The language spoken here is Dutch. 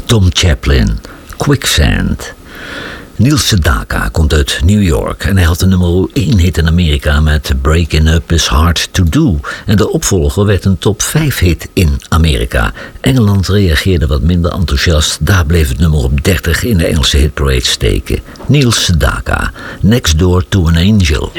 Tom Chaplin, Quicksand. Neil Sedaka komt uit New York en hij had de nummer 1 hit in Amerika met Breaking Up is Hard to Do. En de opvolger werd een top 5 hit in Amerika. Engeland reageerde wat minder enthousiast, daar bleef het nummer op 30 in de Engelse hitparade steken. Neil Sedaka, Next Door to an Angel.